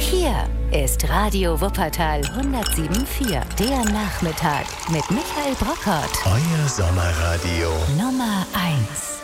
Hier ist Radio Wuppertal 107.4, der Nachmittag mit Michael Brockert. Euer Sommerradio Nummer 1.